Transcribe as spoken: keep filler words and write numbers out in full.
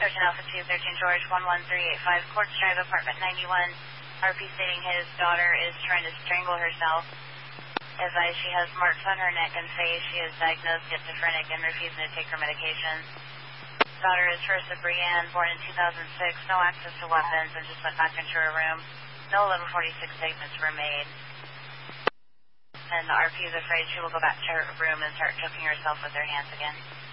Sergeant Alpha two thirteen George one one three eight five, Quartz Drive, apartment ninety-one. R P stating his daughter is trying to strangle herself. Advised she has marks on her neck and face. She is diagnosed schizophrenic and refusing to take her medications. Daughter is First of Brienne, born in two thousand six. No access to weapons and just went back into her room. No eleven forty-six statements were made. And the R P is afraid she will go back to her room and start choking herself with her hands again.